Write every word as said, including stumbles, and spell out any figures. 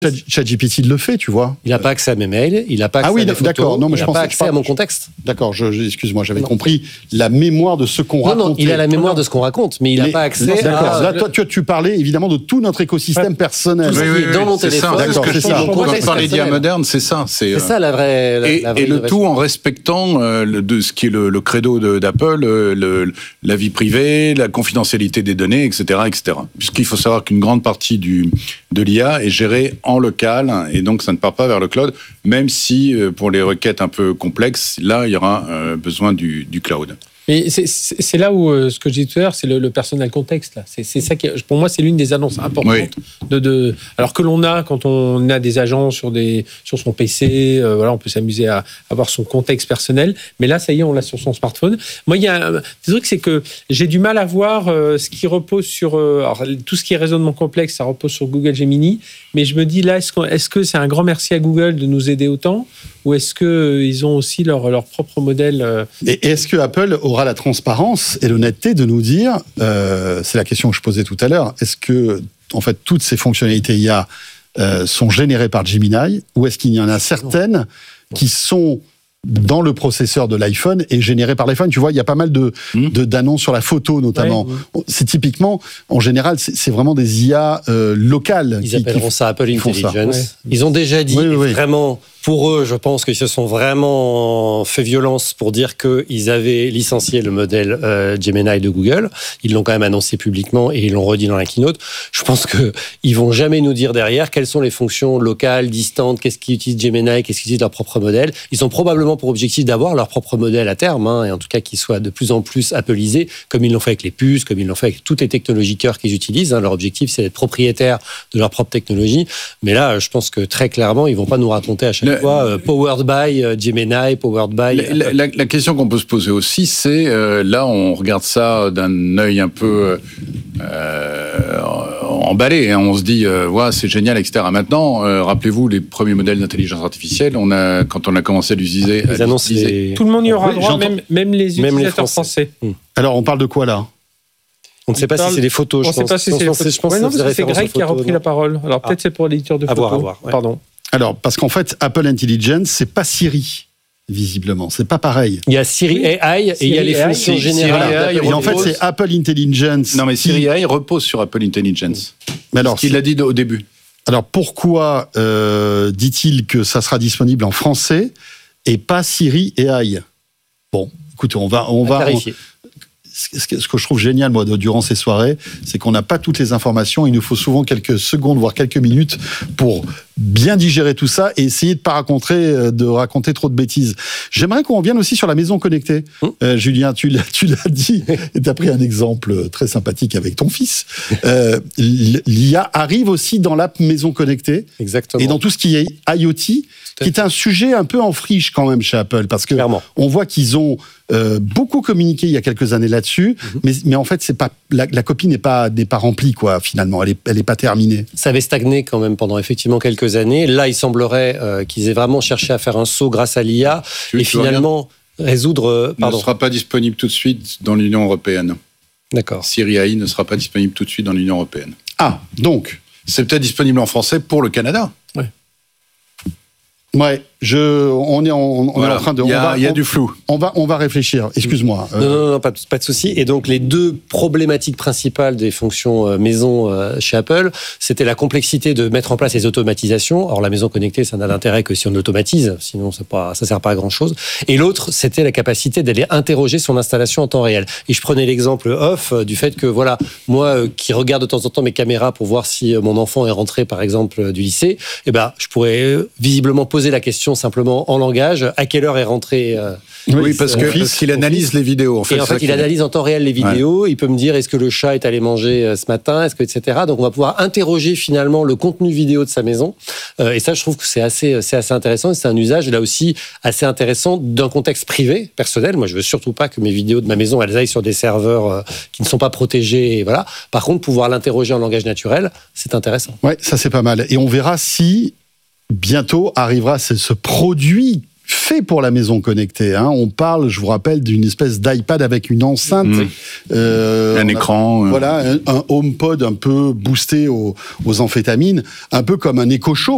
ChatGPT le fait, tu vois. Il n'a pas accès à mes mails, il n'a pas accès ah oui, à mes photos, d'accord. Non, mais il n'a pas accès à mon contexte. D'accord, je, je, excuse-moi, j'avais non. compris la mémoire de ce qu'on non, raconte. Non, il a la mémoire de ce qu'on raconte, mais il n'a pas accès non, à... D'accord, là, toi, tu, tu parlais évidemment de tout notre écosystème ouais. personnel. Tout ce qui oui, est oui, dans mon c'est téléphone. Ça, d'accord, c'est, c'est ça. Quand on parle d'I A moderne, c'est ça. C'est, c'est ça la vraie... La, et, la vraie et le tout en respectant euh, le, de ce qui est le, le credo de, d'Apple, euh, le, la vie privée, la confidentialité des données, et cetera, et cetera. Puisqu'il faut savoir qu'une grande partie du, de l'I A est gérée en local, et donc ça ne part pas vers le cloud, même si euh, pour les requêtes un peu complexes, là, il y aura euh, besoin du, du cloud. Mais c'est, c'est, c'est là où, euh, ce que je disais tout à l'heure, c'est le, le personal context. Là. C'est, c'est ça qui, pour moi, c'est l'une des annonces importantes. Oui. De, de, alors que l'on a, quand on a des agents sur, des, sur son P C, euh, voilà, on peut s'amuser à avoir son contexte personnel. Mais là, ça y est, on l'a sur son smartphone. Moi, il y a un des trucs, c'est que j'ai du mal à voir euh, ce qui repose sur... Euh, alors, tout ce qui est raisonnement complexe, ça repose sur Google Gemini. Mais je me dis, là, est-ce, est-ce que c'est un grand merci à Google de nous aider autant ? Ou est-ce qu'ils euh, ont aussi leur, leur propre modèle euh... Et est-ce que Apple aura la transparence et l'honnêteté de nous dire, euh, c'est la question que je posais tout à l'heure, est-ce que en fait toutes ces fonctionnalités I A euh, sont générées par Gemini ou est-ce qu'il y en a certaines qui sont dans le processeur de l'iPhone et générées par l'iPhone? Tu vois, il y a pas mal de, mmh. de d'annonces sur la photo notamment. Ouais, mmh. C'est typiquement, en général, c'est, c'est vraiment des I A euh, locales. Ils qui, appelleront qui, ça Apple Intelligence. Ça. Ouais. Ils ont déjà dit, oui, oui, oui. vraiment... Pour eux, je pense qu'ils se sont vraiment fait violence pour dire qu'ils avaient licencié le modèle euh, Gemini de Google. Ils l'ont quand même annoncé publiquement et ils l'ont redit dans la keynote. Je pense qu'ils vont jamais nous dire derrière quelles sont les fonctions locales, distantes, qu'est-ce qu'ils utilisent Gemini, qu'est-ce qu'ils utilisent leur propre modèle. Ils ont probablement pour objectif d'avoir leur propre modèle à terme, hein, et en tout cas qu'ils soient de plus en plus appellisés, comme ils l'ont fait avec les puces, comme ils l'ont fait avec toutes les technologies cœur qu'ils utilisent. Hein. Leur objectif, c'est d'être propriétaires de leur propre technologie. Mais là, je pense que très clairement, ils vont pas nous raconter à chaque fois euh, powered by euh, Gemini, powered by... La, la, la question qu'on peut se poser aussi, c'est, euh, là, on regarde ça d'un œil un peu euh, emballé. Hein. On se dit, euh, ouais, c'est génial, et cetera. Maintenant, euh, rappelez-vous, les premiers modèles d'intelligence artificielle, on a, quand on a commencé à l'utiliser... Les annonces, les... Tout le monde y aura oui, droit, même, même les utilisateurs même les français. français. Hum. Alors, on parle de quoi, là ? On ne sait pas parle... si c'est des photos, on je pense. On ne sait pas si c'est des photos. Je pense ouais, non, que c'est, c'est Greg qui a repris non. la parole. Alors, peut-être ah. c'est pour l'éditeur de à photos. Voir, à voir, ouais. Pardon. Alors, parce qu'en fait, Apple Intelligence, c'est pas Siri, visiblement. C'est pas pareil. Il y a Siri A I et il y a les fonctions générales. Et en fait, c'est Apple Intelligence. Non, mais Siri A I repose sur Apple Intelligence. Mais alors, ce qu'il a dit au début. Alors, pourquoi euh, dit-il que ça sera disponible en français et pas Siri A I ? Bon, écoutez, on va... On va on, ce que je trouve génial, moi, durant ces soirées, c'est qu'on n'a pas toutes les informations. Il nous faut souvent quelques secondes, voire quelques minutes pour bien digérer tout ça et essayer de ne pas raconter, de raconter trop de bêtises. J'aimerais qu'on revienne aussi sur la maison connectée. Mmh. Euh, Julien, tu l'as, tu l'as dit et tu as pris un exemple très sympathique avec ton fils. Euh, L'I A arrive aussi dans l'app maison connectée. Exactement. Et dans tout ce qui est IoT, qui est un sujet un peu en friche quand même chez Apple, parce que Clairement. on voit qu'ils ont euh, beaucoup communiqué il y a quelques années là-dessus, mmh. mais, mais en fait, c'est pas, la, la copie n'est pas, n'est pas remplie, quoi, finalement. Elle est, elle est pas terminée. Ça avait stagné quand même pendant effectivement quelques années. Là, il semblerait euh, qu'ils aient vraiment cherché à faire un saut grâce à l'I A tu et finalement résoudre... Euh, pardon. Ne sera pas disponible tout de suite dans l'Union européenne. D'accord. Siri A I ne sera pas disponible tout de suite dans l'Union européenne. Ah, donc c'est peut-être disponible en français pour le Canada. Ouais. Ouais, je, on est en, on voilà. est en train de. Il y a, on va, il y a on, du flou. On va, on va réfléchir. Excuse-moi. Non, non, non, pas, pas de souci. Et donc les deux problématiques principales des fonctions euh, maison euh, chez Apple, c'était la complexité de mettre en place les automatisations. Or la maison connectée, ça n'a d'intérêt que si on automatise, sinon ça pas, ça sert pas à grand chose. Et l'autre, c'était la capacité d'aller interroger son installation en temps réel. Et je prenais l'exemple off euh, du fait que voilà, moi euh, qui regarde de temps en temps mes caméras pour voir si euh, mon enfant est rentré par exemple euh, du lycée, eh ben je pourrais euh, visiblement poser la question simplement en langage, à quelle heure est rentré euh, Oui, parce, que, parce qu'il analyse les vidéos. En fait, et en fait, il analyse en temps réel les vidéos, ouais. Il peut me dire est-ce que le chat est allé manger ce matin, est-ce que, et cetera. Donc on va pouvoir interroger finalement le contenu vidéo de sa maison. Euh, et ça, je trouve que c'est assez, c'est assez intéressant. Et c'est un usage, là aussi, assez intéressant d'un contexte privé, personnel. Moi, je veux surtout pas que mes vidéos de ma maison, elles aillent sur des serveurs euh, qui ne sont pas protégés. Et voilà. Par contre, pouvoir l'interroger en langage naturel, c'est intéressant. Ouais, ça c'est pas mal. Et on verra si bientôt arrivera ce, ce produit fait pour la maison connectée. Hein. On parle, je vous rappelle, d'une espèce d'iPad avec une enceinte. Mmh. Euh, un écran. A, euh... Voilà, un, un HomePod un peu boosté aux, aux amphétamines, un peu comme un Echo Show.